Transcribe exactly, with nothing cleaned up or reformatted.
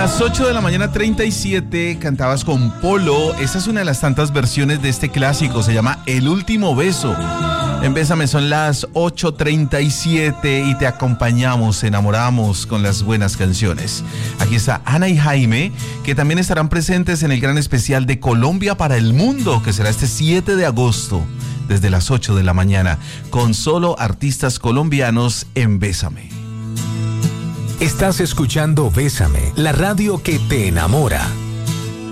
las ocho de la mañana treinta y siete cantabas con Polo. Esta es una de las tantas versiones de este clásico, se llama El Último Beso. En Bésame son las ocho treinta y siete y te acompañamos, enamoramos con las buenas canciones. Aquí está Ana y Jaime, que también estarán presentes en el gran especial de Colombia para el Mundo, que será este siete de agosto, desde las ocho de la mañana, con solo artistas colombianos en Bésame. Estás escuchando Bésame, la radio que te enamora.